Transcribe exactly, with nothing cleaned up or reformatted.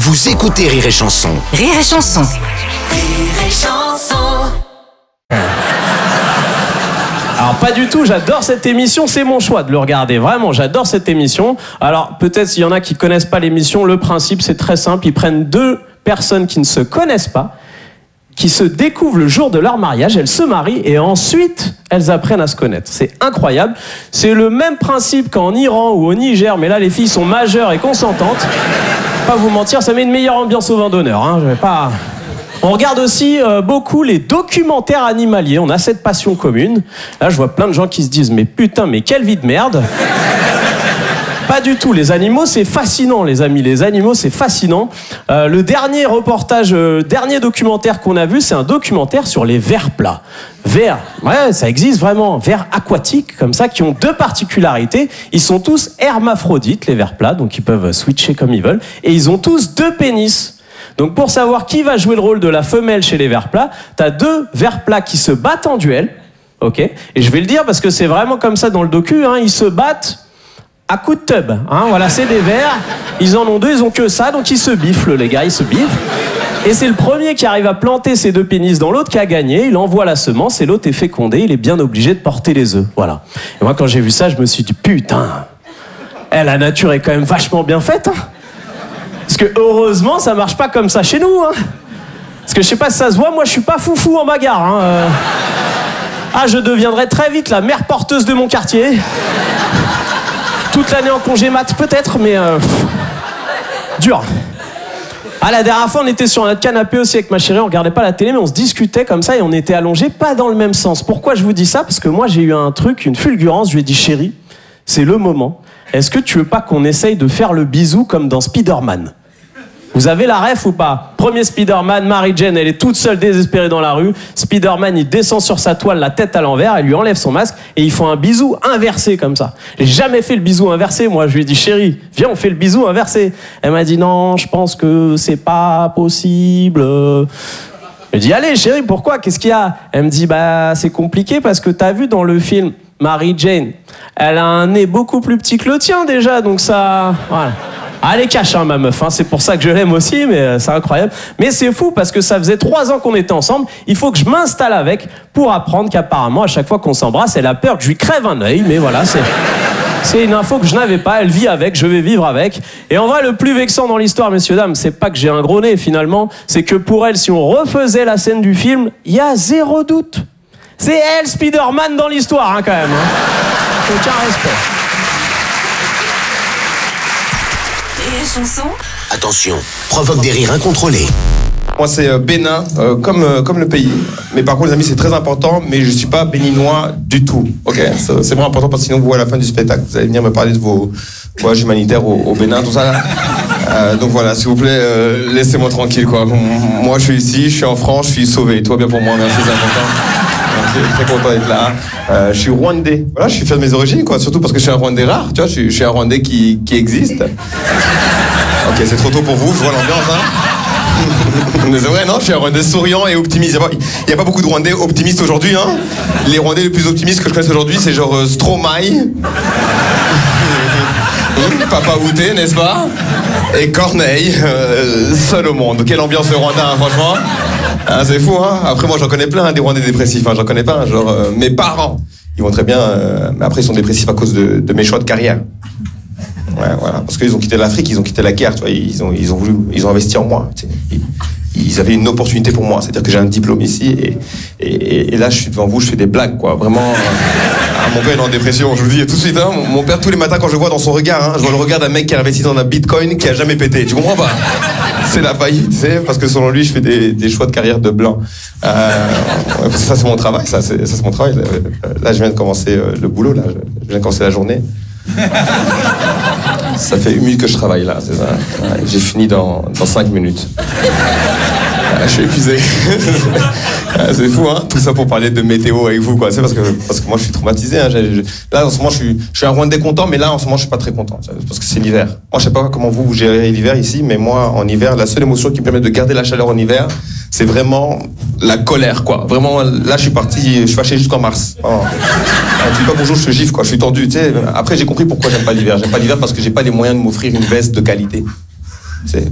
Vous écoutez Rire et Chanson. Rire et Chanson. Rire et Chanson. Alors pas du tout, j'adore cette émission, c'est mon choix de le regarder, vraiment, j'adore cette émission. Alors peut-être s'il y en a qui connaissent pas l'émission, le principe c'est très simple, ils prennent deux personnes qui ne se connaissent pas, qui se découvrent le jour de leur mariage, elles se marient et ensuite elles apprennent à se connaître. C'est incroyable, c'est le même principe qu'en Iran ou au Niger, mais là les filles sont majeures et consentantes. Pas vous mentir, ça met une meilleure ambiance au vin d'honneur, hein, je vais pas... On regarde aussi euh, beaucoup les documentaires animaliers, on a cette passion commune. Là, je vois plein de gens qui se disent « Mais putain, mais quelle vie de merde !» Pas du tout, les animaux, c'est fascinant, les amis. Les animaux, c'est fascinant. Euh, le dernier reportage, euh, dernier documentaire qu'on a vu, c'est un documentaire sur les vers plats. Vers, ouais, ça existe vraiment. Vers aquatiques, comme ça, qui ont deux particularités. Ils sont tous hermaphrodites, les vers plats, donc ils peuvent switcher comme ils veulent. Et ils ont tous deux pénis. Donc pour savoir qui va jouer le rôle de la femelle chez les vers plats, t'as deux vers plats qui se battent en duel, ok ? Et je vais le dire parce que c'est vraiment comme ça dans le docu, hein, ils se battent à coups de tub, hein, voilà, c'est des vers, ils en ont deux, ils ont que ça, donc ils se biflent, les gars, ils se biflent. Et c'est le premier qui arrive à planter ses deux pénis dans l'autre qui a gagné, il envoie la semence et l'autre est fécondé, il est bien obligé de porter les œufs, voilà. Et moi quand j'ai vu ça, je me suis dit, putain, eh, la nature est quand même vachement bien faite, hein. Parce que heureusement, ça marche pas comme ça chez nous, hein. Parce que je sais pas si ça se voit, moi je suis pas foufou en bagarre, hein. Euh... Ah, je deviendrai très vite la mère porteuse de mon quartier. Toute l'année en congé mat peut-être, mais euh... dur. Ah, la dernière fois, on était sur notre canapé aussi avec ma chérie, on regardait pas la télé, mais on se discutait comme ça et on était allongés, pas dans le même sens. Pourquoi je vous dis ça ? Parce que moi j'ai eu un truc, une fulgurance, je lui ai dit chérie, c'est le moment. Est-ce que tu veux pas qu'on essaye de faire le bisou comme dans Spider-Man ? Vous avez la ref ou pas ? Premier Spider-Man, Mary Jane, elle est toute seule désespérée dans la rue. Spider-Man, il descend sur sa toile, la tête à l'envers, elle lui enlève son masque et ils font un bisou inversé comme ça. J'ai jamais fait le bisou inversé, moi. Je lui ai dit, chérie, viens, on fait le bisou inversé. Elle m'a dit, non, je pense que c'est pas possible. Je lui ai dit, allez, chérie, pourquoi ? Qu'est-ce qu'il y a ? Elle me dit, bah, c'est compliqué parce que t'as vu dans le film Mary Jane, elle a un nez beaucoup plus petit que le tien déjà, donc ça... Voilà. Ah, elle est cache, hein, ma meuf, hein. C'est pour ça que je l'aime aussi, mais euh, c'est incroyable. Mais c'est fou parce que ça faisait trois ans qu'on était ensemble. Il faut que je m'installe avec pour apprendre qu'apparemment, à chaque fois qu'on s'embrasse, elle a peur que je lui crève un œil. Mais voilà, c'est, c'est une info que je n'avais pas. Elle vit avec, je vais vivre avec. Et en vrai, le plus vexant dans l'histoire, messieurs, dames, c'est pas que j'ai un gros nez finalement. C'est que pour elle, si on refaisait la scène du film, il y a zéro doute. C'est elle, Spider-Man, dans l'histoire, hein, quand même. Hein. Aucun respect. Chanson. Attention, provoque des rires incontrôlés. Moi c'est euh, bénin, euh, comme, euh, comme le pays. Mais par contre les amis c'est très important, mais je suis pas béninois du tout. Ok, c'est, c'est vraiment important parce que sinon vous à la fin du spectacle, vous allez venir me parler de vos voyages humanitaires au, au Bénin, tout ça là. Euh, donc voilà, s'il vous plaît, euh, laissez-moi tranquille quoi. Moi je suis ici, je suis en France, je suis sauvé. Tout va bien pour moi, merci, c'est important. Je suis très content d'être là. Euh, je suis rwandais. Voilà, je suis fier de mes origines, quoi. Surtout parce que je suis un rwandais rare, tu vois. Je suis, je suis un rwandais qui, qui existe. Ok, c'est trop tôt pour vous, je vois l'ambiance, hein. Mais c'est vrai, non, je suis un rwandais souriant et optimiste. Il n'y a, a pas beaucoup de rwandais optimistes aujourd'hui, hein. Les rwandais les plus optimistes que je connaisse aujourd'hui, c'est genre euh, Stromae, Papa Outé, n'est-ce pas ? Et Corneille, euh, seul au monde. Quelle ambiance le Rwanda, hein, franchement. Ah, c'est fou, hein. Après, moi, j'en connais plein, hein, des Rwandais dépressifs. Hein. J'en connais pas, hein, genre euh, mes parents. Ils vont très bien, euh, mais après, ils sont dépressifs à cause de, de mes choix de carrière. Ouais, voilà. Parce qu'ils ont quitté l'Afrique, ils ont quitté la guerre, tu vois. Ils ont, ils ont voulu, ils ont investi en moi. Tu sais. Ils, ils avaient une opportunité pour moi. C'est-à-dire que j'ai un diplôme ici et, et, et là, je suis devant vous, je fais des blagues, quoi. Vraiment. Euh, mon père est en dépression, je vous le dis tout de suite. Hein, mon, mon père, tous les matins, quand je le vois dans son regard, hein, je vois le regard d'un mec qui a investi dans un bitcoin qui a jamais pété. Tu comprends pas ? C'est la faillite, tu sais, parce que selon lui, je fais des, des choix de carrière de blanc. Euh, ça, c'est mon travail, ça, c'est, ça, c'est mon travail. Là, je viens de commencer euh, le boulot, là, je viens de commencer la journée. Ça fait une minute que je travaille, là, c'est ça. Ouais, j'ai fini dans, dans cinq minutes. Je suis épuisé. C'est fou, hein, tout ça pour parler de météo avec vous, quoi. C'est parce que, parce que moi, je suis traumatisé. Hein. J'ai, j'ai... Là, en ce moment, je suis, je suis un Rwandais content, mais là, en ce moment, je suis pas très content. Parce que c'est l'hiver. Moi, je sais pas comment vous, vous gérez l'hiver ici, mais moi, en hiver, la seule émotion qui me permet de garder la chaleur en hiver, c'est vraiment la colère, quoi. Vraiment, là, je suis parti, je suis fâché jusqu'en mars. Oh. Tu dis pas bonjour, je te gifle, quoi. Je suis tendu, tu sais. Après, j'ai compris pourquoi j'aime pas l'hiver. J'aime pas l'hiver parce que j'ai pas les moyens de m'offrir une veste de qualité. C'est